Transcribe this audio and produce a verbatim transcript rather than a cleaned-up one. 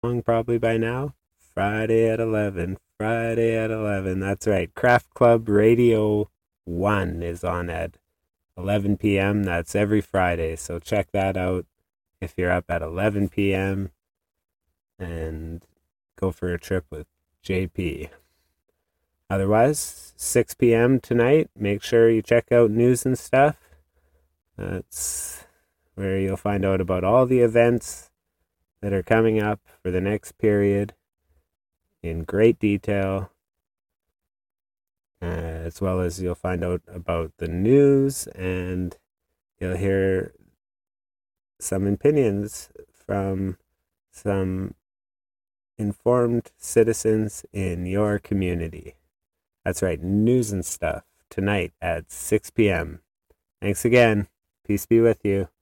Song probably by now. Friday at eleven. Friday at eleven. That's right. Craft Club Radio one is on at eleven p.m. That's every Friday. So check that out if you're up at eleven p.m. and go for a trip with J P. Otherwise, six p.m. tonight, make sure you check out News and Stuff. That's where you'll find out about all the events that are coming up for the next period in great detail, uh, as well as you'll find out about the news and you'll hear some opinions from some informed citizens in your community. That's right, News and Stuff tonight at six p.m. Thanks again. Peace be with you.